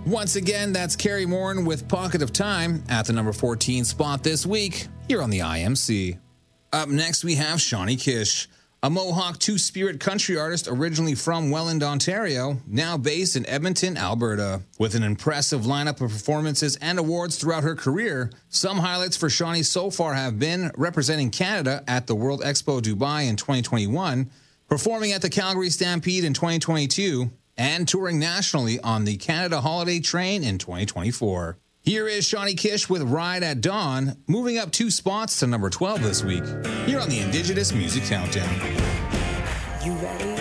Once again, that's Carrie Morton with Pocket of Time at the number 14 spot this week here on the IMC. Up next, we have Shawnee Kish, a Mohawk two-spirit country artist originally from Welland, Ontario, now based in Edmonton, Alberta. With an impressive lineup of performances and awards throughout her career, some highlights for Shawnee so far have been representing Canada at the World Expo Dubai in 2021, performing at the Calgary Stampede in 2022, and touring nationally on the Canada Holiday Train in 2024. Here is Shawnee Kish with Ride at Dawn, moving up 2 spots to number 12 this week, here on the Indigenous Music Countdown. You ready?